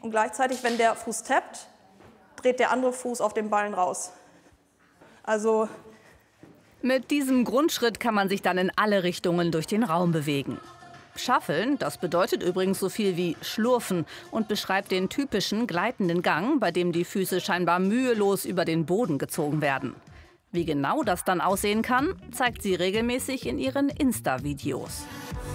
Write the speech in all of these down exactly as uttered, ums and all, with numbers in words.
Und gleichzeitig, wenn der Fuß tappt, dreht der andere Fuß auf den Ballen raus. Also mit diesem Grundschritt kann man sich dann in alle Richtungen durch den Raum bewegen. Schaffeln, das bedeutet übrigens so viel wie schlurfen und beschreibt den typischen gleitenden Gang, bei dem die Füße scheinbar mühelos über den Boden gezogen werden. Wie genau das dann aussehen kann, zeigt sie regelmäßig in ihren Insta-Videos.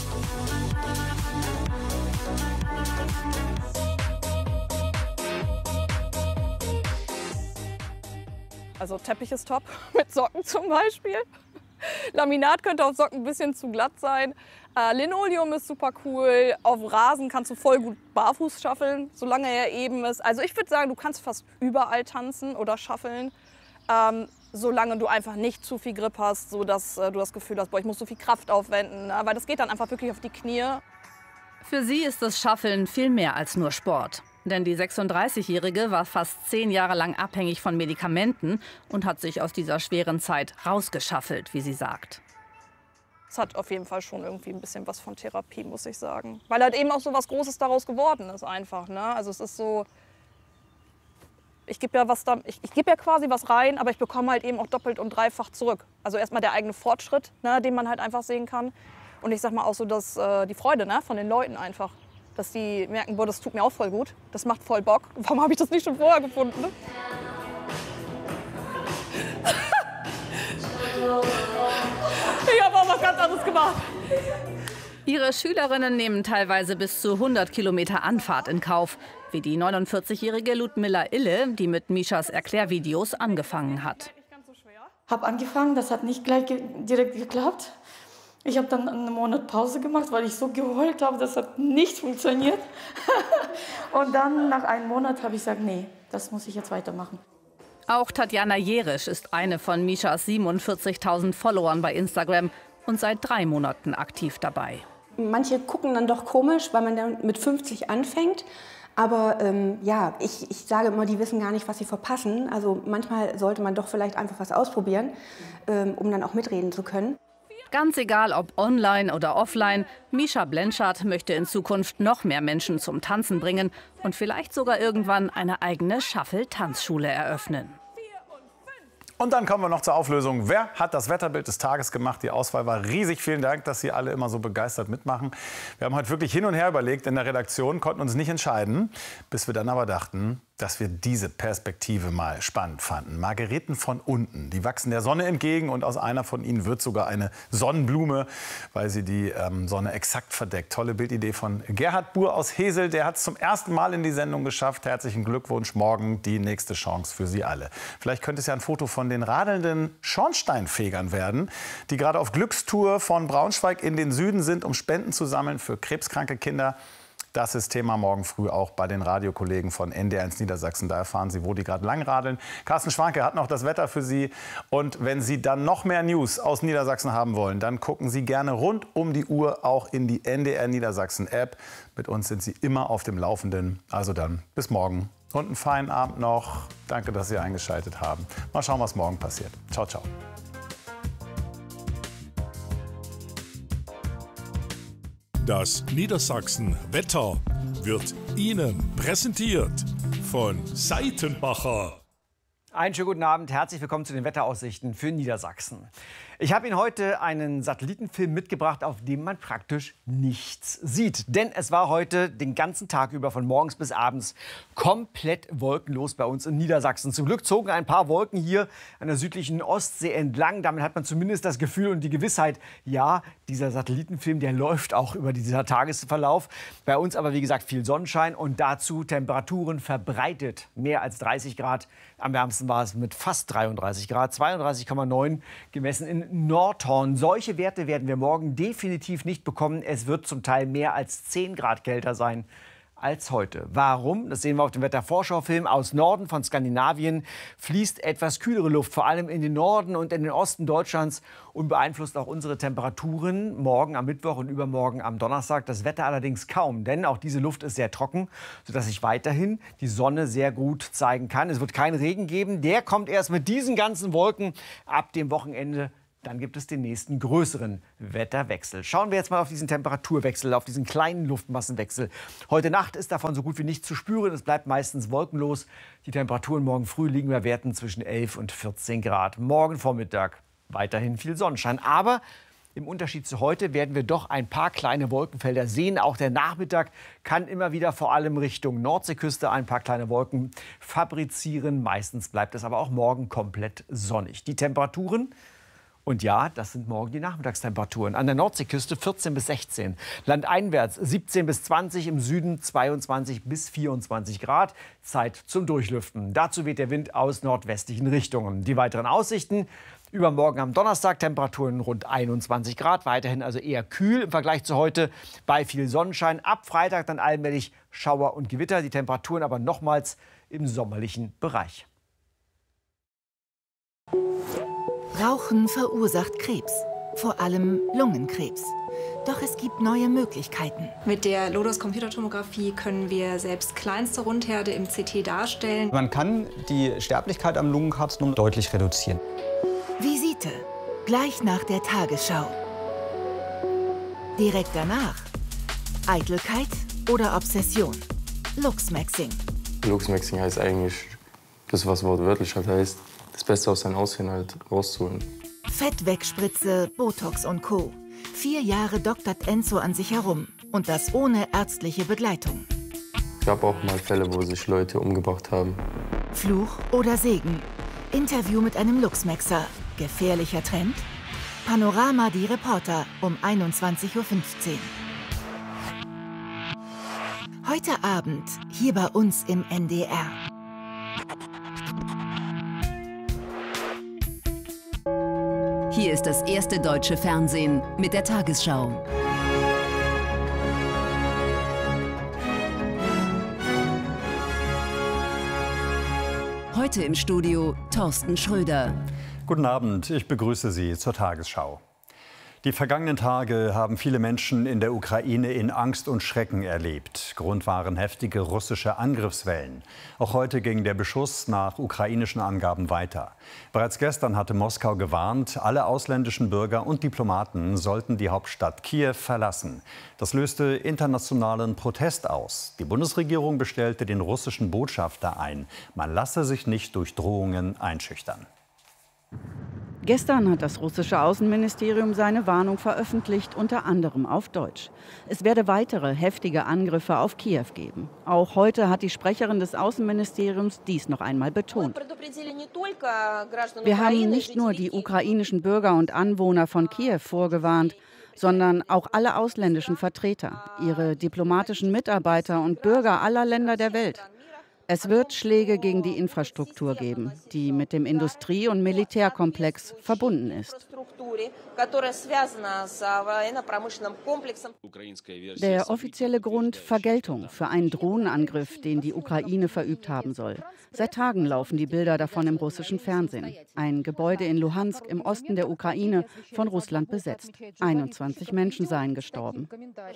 Also Teppich ist top, mit Socken zum Beispiel. Laminat könnte auf Socken ein bisschen zu glatt sein. Äh, Linoleum ist super cool. Auf Rasen kannst du voll gut barfuß schaffeln, solange er eben ist. Also ich würde sagen, du kannst fast überall tanzen oder schaffeln, ähm, solange du einfach nicht zu viel Grip hast, sodass äh, du das Gefühl hast, boah, ich muss so viel Kraft aufwenden. Ne? Weil das geht dann einfach wirklich auf die Knie. Für sie ist das Schaffeln viel mehr als nur Sport. Denn die sechsunddreißigjährige war fast zehn Jahre lang abhängig von Medikamenten und hat sich aus dieser schweren Zeit rausgeschaffelt, wie sie sagt. Es hat auf jeden Fall schon irgendwie ein bisschen was von Therapie, muss ich sagen. Weil halt eben auch so was Großes daraus geworden ist einfach. Ne? Also es ist so, ich gebe ja, was da, ich, ich geb ja quasi was rein, aber ich bekomme halt eben auch doppelt und dreifach zurück. Also erstmal der eigene Fortschritt, ne, den man halt einfach sehen kann. Und ich sag mal auch so, dass äh, die Freude, ne, von den Leuten einfach. Dass die merken, boah, das tut mir auch voll gut, das macht voll Bock. Warum habe ich das nicht schon vorher gefunden? Ne? Ich habe auch was ganz anderes gemacht. Ihre Schülerinnen nehmen teilweise bis zu hundert Kilometer Anfahrt in Kauf, wie die neunundvierzigjährige Ludmilla Ille, die mit Mishas Erklärvideos angefangen hat. Ich habe angefangen, das hat nicht gleich ge direkt geklappt. Ich habe dann einen Monat Pause gemacht, weil ich so geheult habe, das hat nicht funktioniert. Und dann nach einem Monat habe ich gesagt, nee, das muss ich jetzt weitermachen. Auch Tatjana Jerisch ist eine von Mishas siebenundvierzigtausend Followern bei Instagram und seit drei Monaten aktiv dabei. Manche gucken dann doch komisch, weil man dann mit fünfzig anfängt. Aber ähm, ja, ich, ich sage immer, die wissen gar nicht, was sie verpassen. Also manchmal sollte man doch vielleicht einfach was ausprobieren, ähm, um dann auch mitreden zu können. Ganz egal, ob online oder offline, Misha Blenschard möchte in Zukunft noch mehr Menschen zum Tanzen bringen und vielleicht sogar irgendwann eine eigene Shuffle-Tanzschule eröffnen. Und dann kommen wir noch zur Auflösung. Wer hat das Wetterbild des Tages gemacht? Die Auswahl war riesig. Vielen Dank, dass Sie alle immer so begeistert mitmachen. Wir haben heute wirklich hin und her überlegt in der Redaktion, konnten uns nicht entscheiden, bis wir dann aber dachten, dass wir diese Perspektive mal spannend fanden. Margeriten von unten, die wachsen der Sonne entgegen und aus einer von ihnen wird sogar eine Sonnenblume, weil sie die ähm, Sonne exakt verdeckt. Tolle Bildidee von Gerhard Buhr aus Hesel, der hat es zum ersten Mal in die Sendung geschafft. Herzlichen Glückwunsch, morgen die nächste Chance für Sie alle. Vielleicht könnte es ja ein Foto von den radelnden Schornsteinfegern werden, die gerade auf Glückstour von Braunschweig in den Süden sind, um Spenden zu sammeln für krebskranke Kinder. Das ist Thema morgen früh auch bei den Radiokollegen von N D R eins Niedersachsen. Da erfahren Sie, wo die gerade lang radeln. Carsten Schwanke hat noch das Wetter für Sie. Und wenn Sie dann noch mehr News aus Niedersachsen haben wollen, dann gucken Sie gerne rund um die Uhr auch in die N D R Niedersachsen App. Mit uns sind Sie immer auf dem Laufenden. Also dann bis morgen und einen feinen Abend noch. Danke, dass Sie eingeschaltet haben. Mal schauen, was morgen passiert. Ciao, ciao. Das Niedersachsen-Wetter wird Ihnen präsentiert von Seitenbacher. Einen schönen guten Abend, herzlich willkommen zu den Wetteraussichten für Niedersachsen. Ich habe Ihnen heute einen Satellitenfilm mitgebracht, auf dem man praktisch nichts sieht. Denn es war heute den ganzen Tag über von morgens bis abends komplett wolkenlos bei uns in Niedersachsen. Zum Glück zogen ein paar Wolken hier an der südlichen Ostsee entlang. Damit hat man zumindest das Gefühl und die Gewissheit, ja, dieser Satellitenfilm, der läuft auch über dieser Tagesverlauf. Bei uns aber, wie gesagt, viel Sonnenschein und dazu Temperaturen verbreitet. Mehr als dreißig Grad. Am wärmsten war es mit fast dreiunddreißig Grad, zweiunddreißig Komma neun gemessen in Nordhorn. Solche Werte werden wir morgen definitiv nicht bekommen. Es wird zum Teil mehr als zehn Grad kälter sein als heute. Warum? Das sehen wir auf dem Wettervorschaufilm. Aus Norden von Skandinavien fließt etwas kühlere Luft, vor allem in den Norden und in den Osten Deutschlands und beeinflusst auch unsere Temperaturen morgen am Mittwoch und übermorgen am Donnerstag. Das Wetter allerdings kaum, denn auch diese Luft ist sehr trocken, sodass sich weiterhin die Sonne sehr gut zeigen kann. Es wird keinen Regen geben. Der kommt erst mit diesen ganzen Wolken ab dem Wochenende Dann gibt es den nächsten größeren Wetterwechsel. Schauen wir jetzt mal auf diesen Temperaturwechsel, auf diesen kleinen Luftmassenwechsel. Heute Nacht ist davon so gut wie nichts zu spüren. Es bleibt meistens wolkenlos. Die Temperaturen morgen früh liegen bei Werten zwischen elf und vierzehn Grad. Morgen Vormittag weiterhin viel Sonnenschein. Aber im Unterschied zu heute werden wir doch ein paar kleine Wolkenfelder sehen. Auch der Nachmittag kann immer wieder vor allem Richtung Nordseeküste ein paar kleine Wolken fabrizieren. Meistens bleibt es aber auch morgen komplett sonnig. Die Temperaturen, und ja, das sind morgen die Nachmittagstemperaturen. An der Nordseeküste vierzehn bis sechzehn, landeinwärts siebzehn bis zwanzig, im Süden zweiundzwanzig bis vierundzwanzig Grad. Zeit zum Durchlüften. Dazu weht der Wind aus nordwestlichen Richtungen. Die weiteren Aussichten: übermorgen am Donnerstag Temperaturen rund einundzwanzig Grad, weiterhin also eher kühl im Vergleich zu heute, bei viel Sonnenschein. Ab Freitag dann allmählich Schauer und Gewitter, die Temperaturen aber nochmals im sommerlichen Bereich. Rauchen verursacht Krebs, vor allem Lungenkrebs. Doch es gibt neue Möglichkeiten. Mit der Lodos-Computertomographie können wir selbst kleinste Rundherde im C T darstellen. Man kann die Sterblichkeit am Lungenkarzinom deutlich reduzieren. Visite, gleich nach der Tagesschau. Direkt danach Eitelkeit oder Obsession. Luxmaxing. Luxmaxing heißt eigentlich das, was wortwörtlich halt heißt, das Beste aus seinem Aussehen halt rauszuholen. Fettwegspritze, Botox und Co. Vier Jahre doktert Enzo an sich herum. Und das ohne ärztliche Begleitung. Es gab auch mal Fälle, wo sich Leute umgebracht haben. Fluch oder Segen. Interview mit einem Luxmaxer. Gefährlicher Trend? Panorama die Reporter um einundzwanzig Uhr fünfzehn. Heute Abend hier bei uns im N D R. Hier ist das erste deutsche Fernsehen mit der Tagesschau. Heute im Studio Thorsten Schröder. Guten Abend, ich begrüße Sie zur Tagesschau. Die vergangenen Tage haben viele Menschen in der Ukraine in Angst und Schrecken erlebt. Grund waren heftige russische Angriffswellen. Auch heute ging der Beschuss nach ukrainischen Angaben weiter. Bereits gestern hatte Moskau gewarnt, alle ausländischen Bürger und Diplomaten sollten die Hauptstadt Kiew verlassen. Das löste internationalen Protest aus. Die Bundesregierung bestellte den russischen Botschafter ein. Man lasse sich nicht durch Drohungen einschüchtern. Gestern hat das russische Außenministerium seine Warnung veröffentlicht, unter anderem auf Deutsch. Es werde weitere heftige Angriffe auf Kiew geben. Auch heute hat die Sprecherin des Außenministeriums dies noch einmal betont. Wir haben nicht nur die ukrainischen Bürger und Anwohner von Kiew vorgewarnt, sondern auch alle ausländischen Vertreter, ihre diplomatischen Mitarbeiter und Bürger aller Länder der Welt. Es wird Schläge gegen die Infrastruktur geben, die mit dem Industrie- und Militärkomplex verbunden ist. Der offizielle Grund: Vergeltung für einen Drohnenangriff, den die Ukraine verübt haben soll. Seit Tagen laufen die Bilder davon im russischen Fernsehen. Ein Gebäude in Luhansk im Osten der Ukraine, von Russland besetzt. einundzwanzig Menschen seien gestorben.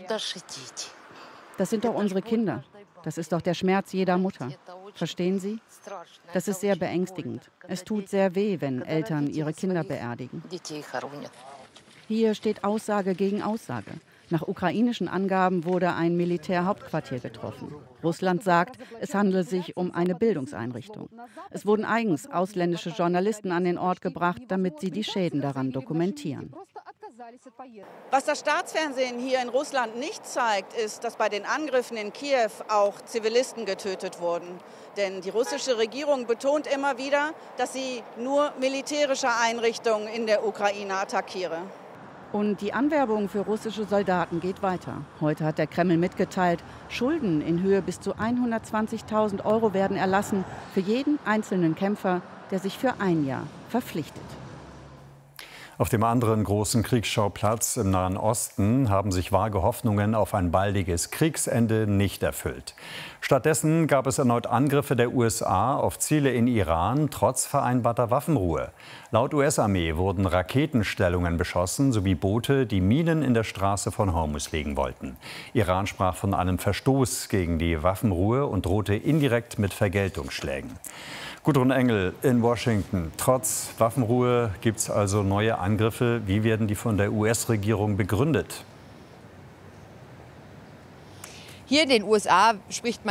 Das sind doch unsere Kinder. Das ist doch der Schmerz jeder Mutter. Verstehen Sie? Das ist sehr beängstigend. Es tut sehr weh, wenn Eltern ihre Kinder beerdigen. Hier steht Aussage gegen Aussage. Nach ukrainischen Angaben wurde ein Militärhauptquartier getroffen. Russland sagt, es handele sich um eine Bildungseinrichtung. Es wurden eigens ausländische Journalisten an den Ort gebracht, damit sie die Schäden daran dokumentieren. Was das Staatsfernsehen hier in Russland nicht zeigt, ist, dass bei den Angriffen in Kiew auch Zivilisten getötet wurden. Denn die russische Regierung betont immer wieder, dass sie nur militärische Einrichtungen in der Ukraine attackiere. Und die Anwerbung für russische Soldaten geht weiter. Heute hat der Kreml mitgeteilt, Schulden in Höhe bis zu hundertzwanzigtausend Euro werden erlassen für jeden einzelnen Kämpfer, der sich für ein Jahr verpflichtet. Auf dem anderen großen Kriegsschauplatz im Nahen Osten haben sich vage Hoffnungen auf ein baldiges Kriegsende nicht erfüllt. Stattdessen gab es erneut Angriffe der U S A auf Ziele in Iran, trotz vereinbarter Waffenruhe. Laut U S-Armee wurden Raketenstellungen beschossen sowie Boote, die Minen in der Straße von Hormuz legen wollten. Iran sprach von einem Verstoß gegen die Waffenruhe und drohte indirekt mit Vergeltungsschlägen. Gudrun Engel in Washington. Trotz Waffenruhe gibt es also neue Angriffe, wie werden die von der U S-Regierung begründet? Hier in den U S A spricht man